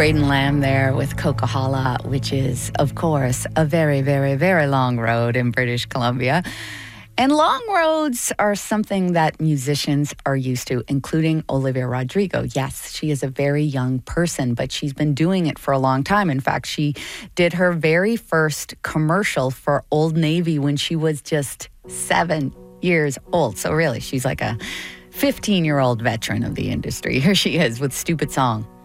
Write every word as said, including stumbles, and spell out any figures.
Braden Lamb there with Coquihalla, which is, of course, a very, very, very long road in British Columbia. And long roads are something that musicians are used to, including Olivia Rodrigo. Yes, she is a very young person, but she's been doing it for a long time. In fact, she did her very first commercial for Old Navy when she was just seven years old. So really, she's like a fifteen-year-old veteran of the industry. Here she is with Stupid Song.